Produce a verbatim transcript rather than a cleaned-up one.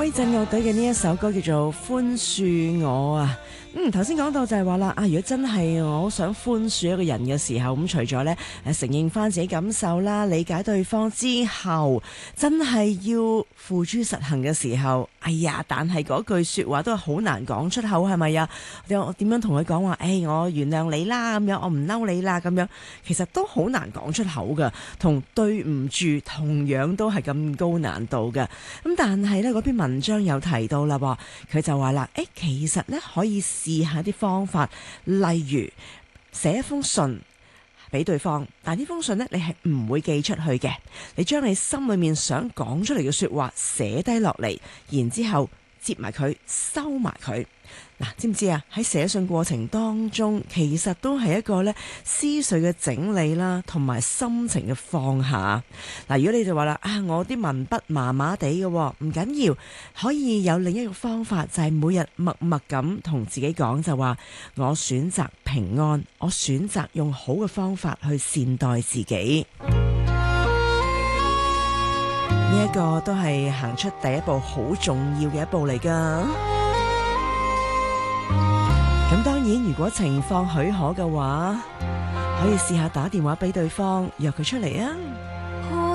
威震樂隊嘅呢一首歌叫做寬恕我啊。嗯，頭先講到就係話啦，啊，如果真係我想寬恕一個人嘅時候，咁除咗咧誒承認翻自己感受啦，理解對方之後，真係要付諸實行嘅時候，哎呀，但係嗰句說話都係好難講出口，係咪啊？我點樣同佢講話？誒、哎，我原諒你啦，咁樣，我唔嬲你啦，咁樣，其實都好難講出口噶。同對唔住同樣都係咁高難度嘅。咁但係呢，嗰篇文章有提到啦，佢就話啦，誒，其實呢可以試下啲方法，例如寫一封信俾對方，但呢封信呢，你係唔會寄出去嘅，你將你心裏面想講出嚟嘅說話寫低落嚟，然之後接埋佢，收埋佢。嗱，知唔知啊？喺寫信過程當中，其實都係一個咧思緒嘅整理啦，同埋心情嘅放下。嗱，如果你就話啦，啊，我啲文筆麻麻地嘅，唔緊要，可以有另一個方法，就係每日默默咁同自己講，就話我選擇平安，我選擇用好嘅方法去善待自己。呢一個都係行出第一步好重要嘅一步嚟㗎。咁當然，如果情況許可嘅話，可以試下打電話俾對方，約佢出嚟啊！